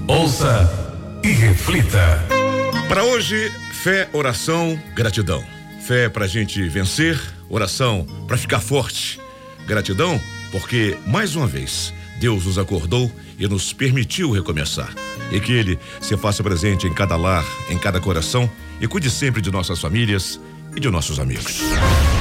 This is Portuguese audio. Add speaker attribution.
Speaker 1: Ouça e reflita.
Speaker 2: Para hoje, fé, oração, gratidão. Fé pra gente vencer, oração pra ficar forte. Gratidão porque, mais uma vez, Deus nos acordou e nos permitiu recomeçar. E que Ele se faça presente em cada lar, em cada coração e cuide sempre de nossas famílias e de nossos amigos.